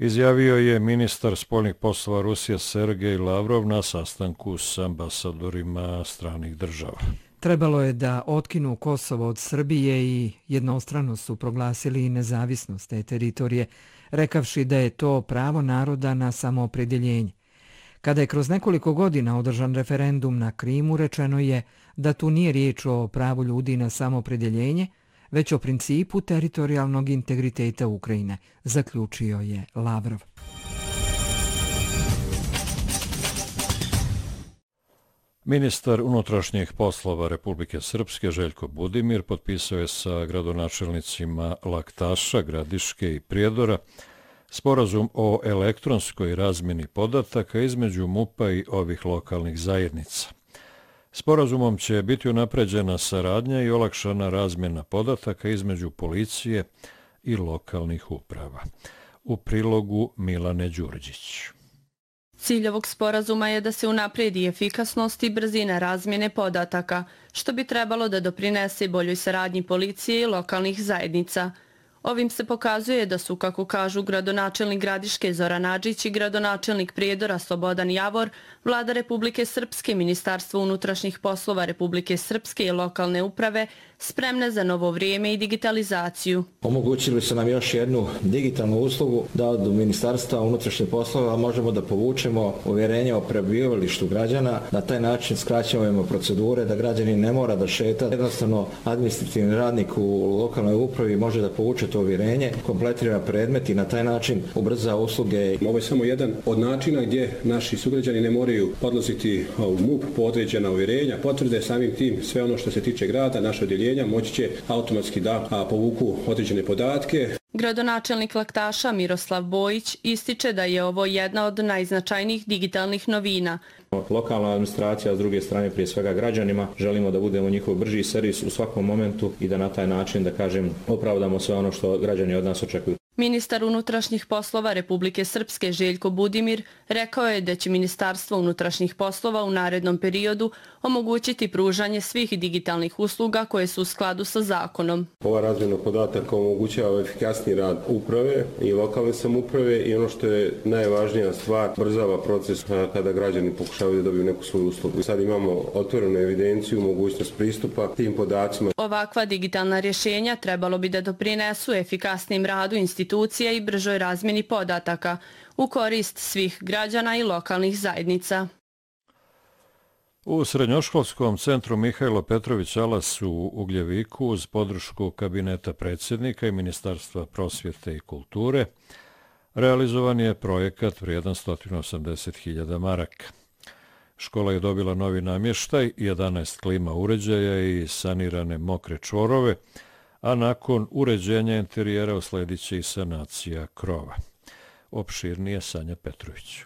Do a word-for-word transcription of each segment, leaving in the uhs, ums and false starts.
izjavio je ministar spoljnih poslova Rusije Sergej Lavrov na sastanku s ambasadorima stranih država. Trebalo je da otkinu Kosovo od Srbije i jednostrano su proglasili nezavisnost te teritorije, rekavši da je to pravo naroda na samoopredjeljenje. Kada je kroz nekoliko godina održan referendum na Krimu, rečeno je da tu nije riječ o pravu ljudi na samoopredjeljenje, već o principu teritorijalnog integriteta Ukrajine, zaključio je Lavrov. Ministar unutrašnjih poslova Republike Srpske Željko Budimir potpisao je sa gradonačelnicima Laktaša, Gradiške i Prijedora sporazum o elektronskoj razmjeni podataka između MUP-a i ovih lokalnih zajednica. Sporazumom će biti unapređena saradnja i olakšana razmjena podataka između policije i lokalnih uprava. U prilogu Milane Đurđić. Cilj ovog sporazuma je da se unaprijedi efikasnost i brzina razmjene podataka, što bi trebalo da doprinese boljoj saradnji policije i lokalnih zajednica. Ovim se pokazuje da su, kako kažu gradonačelnik Gradiške Zoran Adžić i gradonačelnik Prijedora Slobodan Javor, Vlada Republike Srpske, Ministarstvo unutrašnjih poslova Republike Srpske i lokalne uprave spremne za novo vrijeme i digitalizaciju. Omogućili su nam još jednu digitalnu uslugu da od Ministarstva unutrašnjih poslova možemo da povučemo uvjerenje o prebivalištu građana. Na taj način skraćujemo procedure da građani ne mora da šeta. Jednostavno administrativni radnik u lokalnoj upravi može da povuče to uvjerenje, kompletira predmet i na taj način ubrza usluge. Ovo je samo jedan od načina gdje naši sugrađani ne moraju podlaziti u MUP po određena uvjerenja, potvrde, samim tim sve ono što se tiče grada, naše odjeljenja moći će automatski da povuku određene podatke. Gradonačelnik Laktaša Miroslav Bojić ističe da je ovo jedna od najznačajnijih digitalnih novina. Lokalna administracija, s druge strane prije svega građanima, želimo da budemo njihov brži servis u svakom momentu i da na taj način, da kažem, opravdamo sve ono što građani od nas očekuju. Ministar unutrašnjih poslova Republike Srpske Željko Budimir rekao je da će Ministarstvo unutrašnjih poslova u narednom periodu omogućiti pružanje svih digitalnih usluga koje su u skladu sa zakonom. Ova razmjena podataka omogućava efikasniji rad uprave i lokalne samouprave i ono što je najvažnija stvar, brzava proces kada građani pokušavaju da dobiju neku svoju uslugu. Sad imamo otvorenu evidenciju, mogućnost pristupa tim podacima. Ovakva digitalna rješenja trebalo bi da doprinesu efikasnim radu institucija institucija i bržoj razmjeni podataka u korist svih građana i lokalnih zajednica. U Srednjoškolskom centru Mihajlo Petrović Alas u Ugljeviku uz podršku kabineta predsjednika i Ministarstva prosvjete i kulture realizovan je projekat vrijedan sto osamdeset hiljada maraka. Škola je dobila novi namještaj, jedanaest klima uređaja i sanirane mokre čvorove, a nakon uređenja interijera usledit će i sanacija krova. Opširnije Sanja Petrović.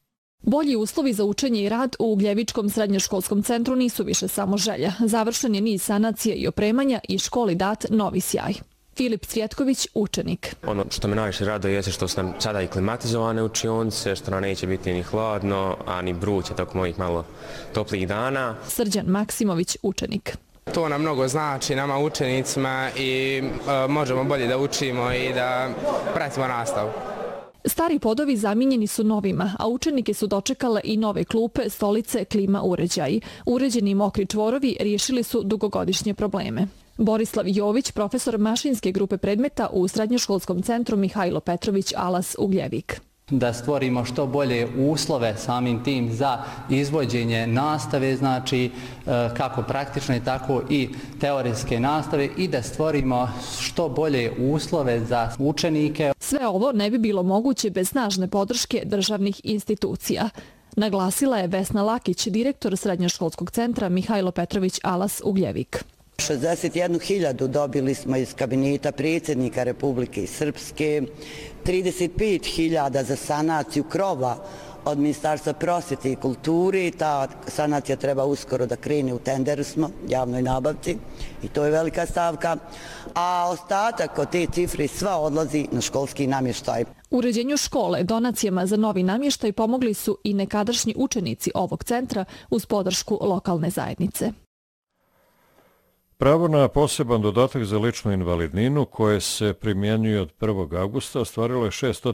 Bolji uslovi za učenje i rad u Ugljevičkom srednjoškolskom centru nisu više samo želja. Završen je niz sanacije i opremanja i školi dat novi sjaj. Filip Cvjetković, učenik. Ono što me najviše raduje jeste što su nam sada i klimatizovane učionice, što nam neće biti ni hladno, a ni vruće tokom ovih malo toplijih dana. Srđan Maksimović, učenik. To nam mnogo znači nama učenicima i e, možemo bolje da učimo i da pratimo nastavu. Stari podovi zamijenjeni su novima, a učenike su dočekale i nove klupe, stolice, klima uređaji. Uređeni mokri čvorovi riješili su dugogodišnje probleme. Borislav Jović, profesor mašinske grupe predmeta u Srednjoškolskom centru Mihajlo Petrović Alas Ugljevik. Da stvorimo što bolje uslove samim tim za izvođenje nastave, znači kako praktične, tako i teorijske nastave i da stvorimo što bolje uslove za učenike. Sve ovo ne bi bilo moguće bez snažne podrške državnih institucija. Naglasila je Vesna Lakić, direktor Srednjoškolskog centra Mihajlo Petrović Alas Ugljevik. šezdeset jednu hiljadu dobili smo iz kabineta predsjednika Republike Srpske, trideset pet hiljada za sanaciju krova od Ministarstva prosvjete i kulture. Ta sanacija treba uskoro da krene, u tenderu smo, javnoj nabavci i to je velika stavka. A ostatak od te cifre sva odlazi na školski namještaj. Uređenju škole donacijama za novi namještaj pomogli su i nekadašnji učenici ovog centra uz podršku lokalne zajednice. Pravo na poseban dodatak za ličnu invalidninu koje se primjenjuje od prvog avgusta ostvarilo je šest